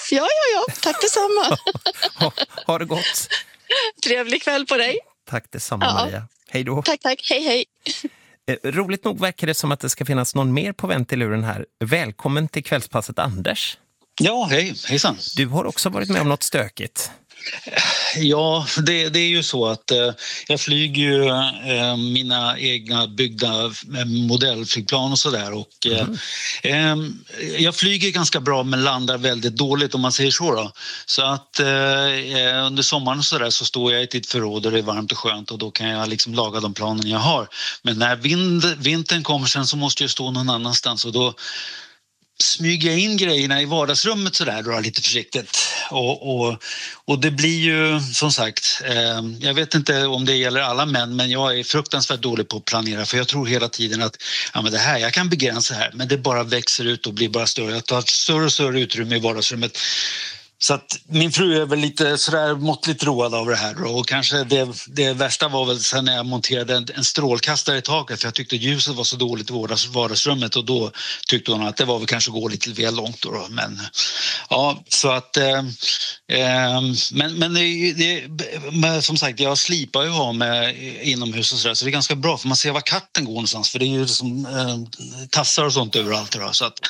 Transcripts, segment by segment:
Ja, tack detsamma. Har det gått? Trevlig kväll på dig. Tack detsamma, Maria. Hej då. Tack. Hej. Roligt nog verkar det som att det ska finnas någon mer på vänt i luren här. Välkommen till kvällspasset, Anders. Ja, hejsan. Du har också varit med om något stökigt. Ja, det är ju så att jag flyger ju mina egna byggda modellflygplan och sådär. Och jag flyger ganska bra men landar väldigt dåligt om man säger så då. Så att under sommaren och sådär så står jag i ett förråd och det är varmt och skönt och då kan jag liksom laga de planen jag har. Men när vintern kommer sen så måste jag stå någon annanstans och då smyger jag in grejerna i vardagsrummet sådär då, lite försiktigt. Och det blir ju som sagt, jag vet inte om det gäller alla män, men jag är fruktansvärt dålig på att planera för jag tror hela tiden att men det här, jag kan begränsa här, men det bara växer ut och blir bara större. Jag tar större och större utrymme i vardagsrummet. Så att min fru är väl lite sådär måttligt road av det här och kanske det värsta var väl sen när jag monterade en strålkastare i taket för jag tyckte ljuset var så dåligt i vardagsrummet och då tyckte hon att det var väl kanske gå lite väl långt då. Men ja, så att men som sagt jag slipar ju ha med inomhus och sådär så det är ganska bra för man ser var katten går någonstans för det är ju som tassar och sånt överallt då, så att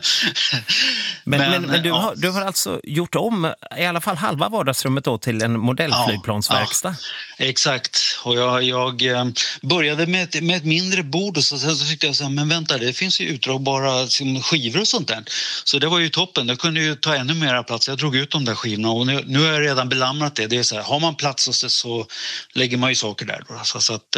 men du har alltså gjort om i alla fall halva vardagsrummet då till en modellflygplansverkstad. Ja, exakt. Och jag började med ett mindre bord och så tyckte jag så här, men vänta, det finns ju utdragbara skivor och sånt där. Så det var ju toppen. Jag kunde ju ta ännu mer plats. Jag drog ut de där skivorna och nu har jag redan belamrat det. Det är så här, har man plats så lägger man ju saker där då. Så att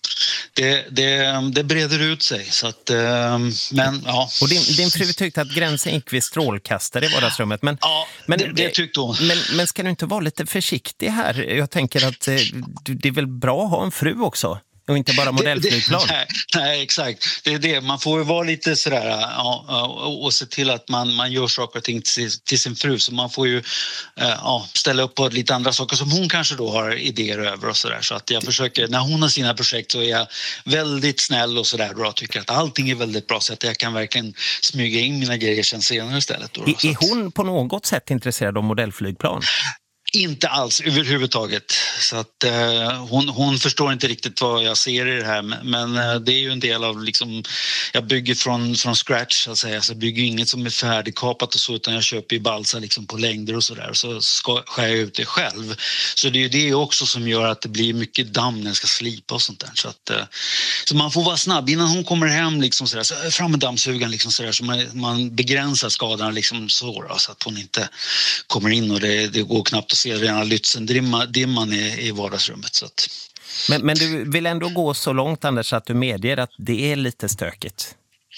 det breder ut sig. Så att, men ja. Och din fru tyckte att gränsen gick vid strålkastare i vardagsrummet. Men det tyckte hon. Men ska du inte vara lite försiktig här? Jag tänker att det är väl bra att ha en fru också och inte bara modellflygplan. Nej, exakt. Det är det. Man får ju vara lite sådär och se till att man gör saker och ting till sin fru. Så man får ju ställa upp på lite andra saker som hon kanske då har idéer över och sådär. Så att jag försöker, när hon har sina projekt så är jag väldigt snäll och sådär och tycker att allting är väldigt bra så att jag kan verkligen smyga in mina grejer sen senare istället. Då, är hon på något sätt intresserad av modellflygplan? Inte alls överhuvudtaget. Så att hon förstår inte riktigt vad jag ser i det här. Men det är ju en del av liksom, jag bygger från scratch så att säga. Så jag bygger inget som är färdigkapat och så utan jag köper ju balsa liksom på längder och sådär. Så skär jag ut det själv. Så det är ju det också som gör att det blir mycket damm när jag ska slipa och sånt där. Så man får vara snabb innan hon kommer hem liksom sådär. Så fram med dammsugan liksom sådär. Så man begränsar skadorna liksom så att hon inte kommer in och det går knappt att se rena Lützendimman i vardagsrummet. Så att. Men du vill ändå gå så långt, Anders, att du medger att det är lite stökigt?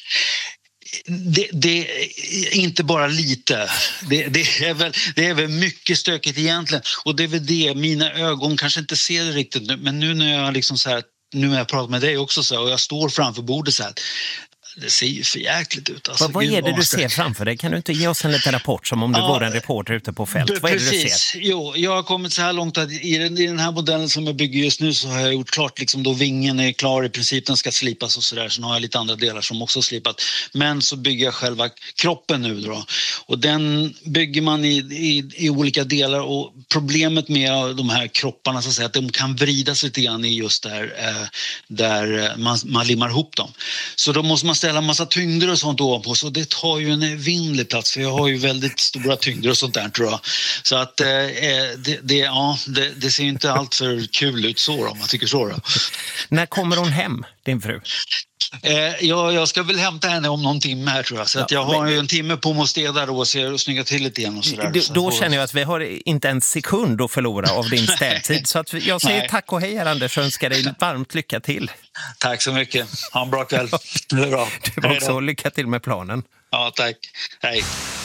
Det är inte bara lite. Det är väl mycket stökigt egentligen. Och det är väl det, mina ögon kanske inte ser det riktigt nu. Men nu när jag liksom så här, nu när jag pratar med dig också så här, och jag står framför bordet så här. Det ser ju för jäkligt ut. Alltså, vad är det du ser framför dig? Kan du inte ge oss en liten rapport som om du vore en reporter ute på fält? Vad är det du ser? Jo, jag har kommit så här långt att i den här modellen som jag bygger just nu så har jag gjort klart liksom då vingen är klar i princip, den ska slipas och sådär. Sen har jag lite andra delar som också slipat. Men så bygger jag själva kroppen nu då. Och den bygger man i olika delar och problemet med de här kropparna så att säga, att de kan vridas lite grann i just där man limmar ihop dem. Så då måste man ställa en massa tyngder och sånt ovanpå så det tar ju en evinnerlig plats för jag har ju väldigt stora tyngder och sånt där tror jag. Så att det ser inte allt för kul ut så om man tycker så då. När kommer hon hem, din fru? Jag ska väl hämta henne om någon timme här tror jag. Så att jag har ju en timme på mig att städa då och snygga till lite igen och sådär. Då känner jag att vi har inte en sekund att förlora av din städtid. Så att jag säger tack och hej Anders och önskar dig varmt lycka till. Tack så mycket. Ha en bra kväll. Det är bra. Du också, lycka till med planen. Ja, tack. Hej.